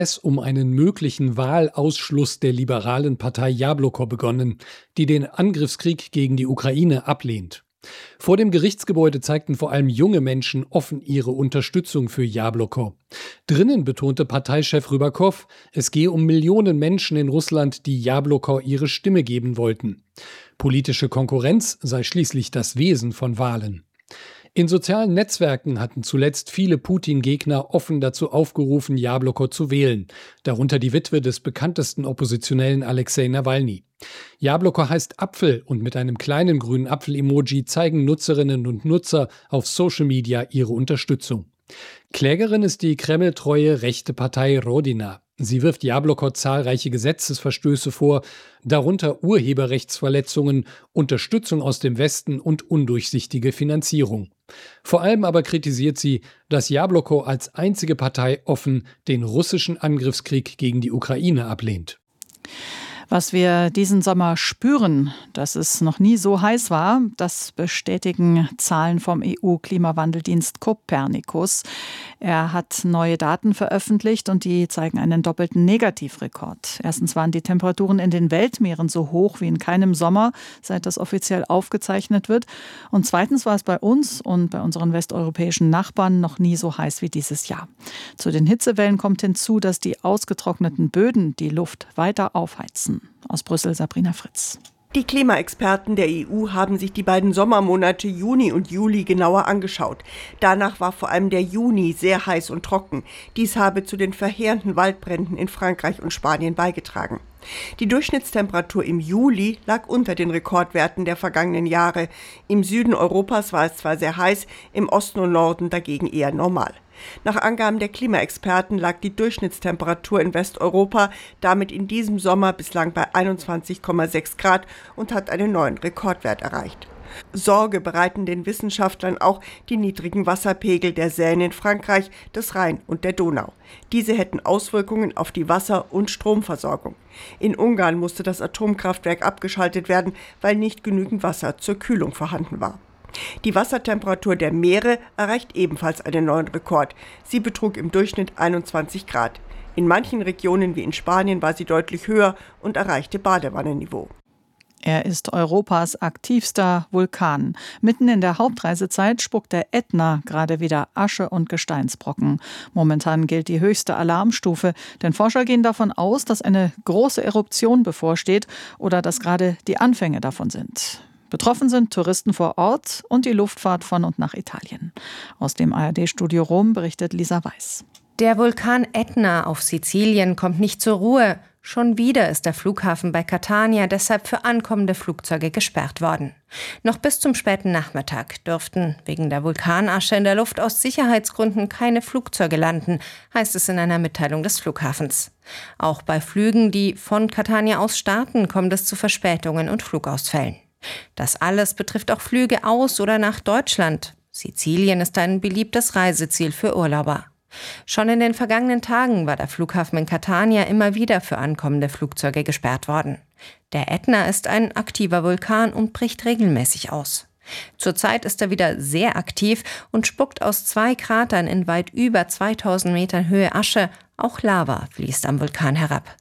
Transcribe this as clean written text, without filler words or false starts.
es um einen möglichen Wahlausschluss der liberalen Partei Jabloko begonnen, die den Angriffskrieg gegen die Ukraine ablehnt. Vor dem Gerichtsgebäude zeigten vor allem junge Menschen offen ihre Unterstützung für Jabloko. Drinnen betonte Parteichef Rybakow, es gehe um Millionen Menschen in Russland, die Jabloko ihre Stimme geben wollten. Politische Konkurrenz sei schließlich das Wesen von Wahlen. In sozialen Netzwerken hatten zuletzt viele Putin-Gegner offen dazu aufgerufen, Jabloko zu wählen, darunter die Witwe des bekanntesten Oppositionellen Alexei Nawalny. Jabloko heißt Apfel und mit einem kleinen grünen Apfel-Emoji zeigen Nutzerinnen und Nutzer auf Social Media ihre Unterstützung. Klägerin ist die kremltreue rechte Partei Rodina. Sie wirft Jabloko zahlreiche Gesetzesverstöße vor, darunter Urheberrechtsverletzungen, Unterstützung aus dem Westen und undurchsichtige Finanzierung. Vor allem aber kritisiert sie, dass Jabloko als einzige Partei offen den russischen Angriffskrieg gegen die Ukraine ablehnt. Was wir diesen Sommer spüren, dass es noch nie so heiß war, das bestätigen Zahlen vom EU-Klimawandeldienst Copernicus. Er hat neue Daten veröffentlicht und die zeigen einen doppelten Negativrekord. Erstens waren die Temperaturen in den Weltmeeren so hoch wie in keinem Sommer, seit das offiziell aufgezeichnet wird. Und zweitens war es bei uns und bei unseren westeuropäischen Nachbarn noch nie so heiß wie dieses Jahr. Zu den Hitzewellen kommt hinzu, dass die ausgetrockneten Böden die Luft weiter aufheizen. Aus Brüssel Sabrina Fritz. Die Klimaexperten der EU haben sich die beiden Sommermonate Juni und Juli genauer angeschaut. Danach war vor allem der Juni sehr heiß und trocken. Dies habe zu den verheerenden Waldbränden in Frankreich und Spanien beigetragen. Die Durchschnittstemperatur im Juli lag unter den Rekordwerten der vergangenen Jahre. Im Süden Europas war es zwar sehr heiß, im Osten und Norden dagegen eher normal. Nach Angaben der Klimaexperten lag die Durchschnittstemperatur in Westeuropa damit in diesem Sommer bislang bei 21,6 Grad und hat einen neuen Rekordwert erreicht. Sorge bereiten den Wissenschaftlern auch die niedrigen Wasserpegel der Seine in Frankreich, des Rhein und der Donau. Diese hätten Auswirkungen auf die Wasser- und Stromversorgung. In Ungarn musste das Atomkraftwerk abgeschaltet werden, weil nicht genügend Wasser zur Kühlung vorhanden war. Die Wassertemperatur der Meere erreicht ebenfalls einen neuen Rekord. Sie betrug im Durchschnitt 21 Grad. In manchen Regionen wie in Spanien war sie deutlich höher und erreichte Badewannenniveau. Er ist Europas aktivster Vulkan. Mitten in der Hauptreisezeit spuckt der Ätna gerade wieder Asche und Gesteinsbrocken. Momentan gilt die höchste Alarmstufe, denn Forscher gehen davon aus, dass eine große Eruption bevorsteht oder dass gerade die Anfänge davon sind. Betroffen sind Touristen vor Ort und die Luftfahrt von und nach Italien. Aus dem ARD-Studio Rom berichtet Lisa Weiß. Der Vulkan Ätna auf Sizilien kommt nicht zur Ruhe. Schon wieder ist der Flughafen bei Catania deshalb für ankommende Flugzeuge gesperrt worden. Noch bis zum späten Nachmittag dürften wegen der Vulkanasche in der Luft aus Sicherheitsgründen keine Flugzeuge landen, heißt es in einer Mitteilung des Flughafens. Auch bei Flügen, die von Catania aus starten, kommt es zu Verspätungen und Flugausfällen. Das alles betrifft auch Flüge aus oder nach Deutschland. Sizilien ist ein beliebtes Reiseziel für Urlauber. Schon in den vergangenen Tagen war der Flughafen in Catania immer wieder für ankommende Flugzeuge gesperrt worden. Der Ätna ist ein aktiver Vulkan und bricht regelmäßig aus. Zurzeit ist er wieder sehr aktiv und spuckt aus 2 Kratern in weit über 2000 Metern Höhe Asche. Auch Lava fließt am Vulkan herab.